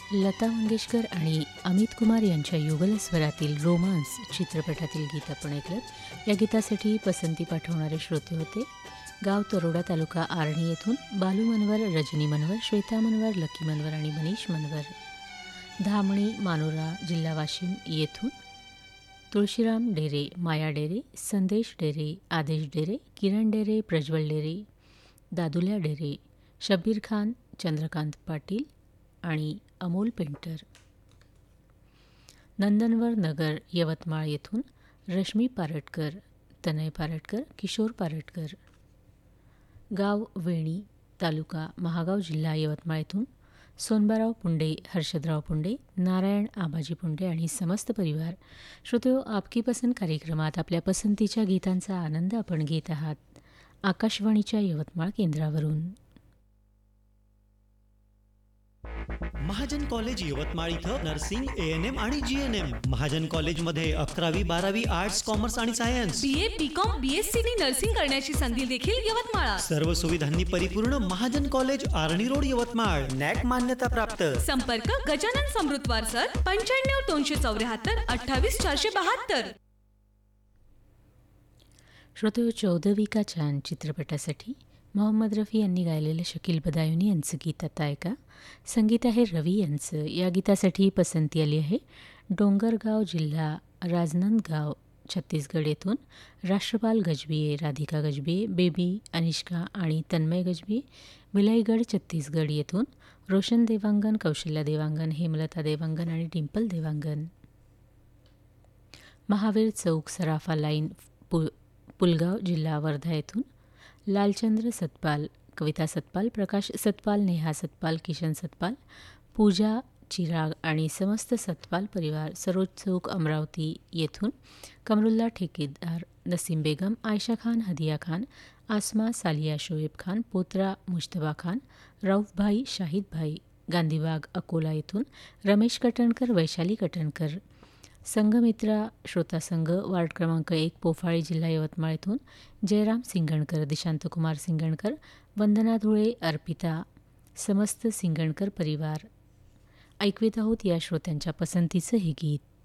लता मंगेशकर आणि अमित कुमार यांच्या युगल स्वरातील रोमांस चित्रपटातील गीत आपण ऐकलं. या गीतासाठी पसंती पाठवणारे श्रोते होते गाव तरोडा, तालुका आर्णी येथून बालू मनवर, रजनी मनवर, श्वेता मनवर, लकी मनवर आणि मनीष मनवर. धामणी, मानोरा, जिल्हा वाशिम येथून तुळशीराम डेरे, माया डेरे, संदेश डेरे, आदेश डेरे, किरण डेरे, प्रज्वल डेरे, दादुल्या डेरे, शब्बीर खान, चंद्रकांत पाटील आणि अमोल पेंटर. नंदनवर नगर, यवतमाळ येथून रश्मी पारटकर, तनय पारटकर, किशोर पारटकर. गाव वेणी, तालुका महागाव, जिल्हा यवतमाळ येथून सोनबाराव पुंडे, हर्षदराव पुंडे, नारायण आबाजी पुंडे आणि समस्त परिवार. श्रोतेहो, आपकी पसंत कार्यक्रमात आपल्या पसंतीच्या गीतांचा आनंद आपण घेत आहात आकाशवाणीच्या यवतमाळ केंद्रावरून. महाजन कॉलेज यवतमाळ इथं नर्सिंग, ANM आणि GNM. महाजन कॉलेजमध्ये 11वी 12वी आर्ट्स, कॉमर्स आणि सायन्स, BA, BCom, BSc नी नर्सिंग करण्याची संधी देखील यवतमाळात. सर्व सुविधांनी परिपूर्ण Mahajan college, Arni road, Yavatmal. NAC मान्यता प्राप्त. संपर्क गजानन समृद्धवार सर, 95 274 28 472. श्रोते, 14वी का चांद चित्रपटासाठी मोहम्मद रफी यांनी गायलेलं शकील बदायुनी यांचं गीत आता ऐका. संगीत आहे रवी यांचं. या गीतासाठी पसंती आली आहे डोंगरगाव, जिल्हा राजनंदगाव, छत्तीसगड येथून राष्ट्रपाल गजबिये, राधिका गजबिये, बेबी अनिष्का आणि तन्मय गजबिये. विलयगड, छत्तीसगड येथून रोशन देवांगन, कौशल्या देवांगन, हेमलता देवांगन आणि डिंपल देवांगन. महावीर चौक, सराफा लाईन, पुलगाव, जिल्हा वर्धा येथून लालचंद्र सतपाल, कविता सतपाल, प्रकाश सतपाल, नेहा सतपाल, किशन सतपाल, पूजा चिराग आणि समस्त सतपाल परिवार. सरोज चौक, अमरावती येथून कमरुल्ला ठेकेदार, नसीम बेगम, आयशा खान, हदिया खान, आसमा, सालिया, शोएब खान, पोत्रा, मुश्तबा खान, रऊफभाई, शाहिदभाई. गांधीबाग, अकोला येथून रमेश कटणकर, वैशाली कटणकर. संघमित्रा श्रोता संघ, वार्ड क्रमांक 1, पोफाळी, जिल्हा यवतमाळ येथून जयराम सिंगणकर, दिशांतकुमार सिंगणकर, वंदना धुळे, अर्पिता, समस्त सिंगणकर परिवार. ऐकवीत आहोत या श्रोत्यांच्या पसंतीचं हे गीत.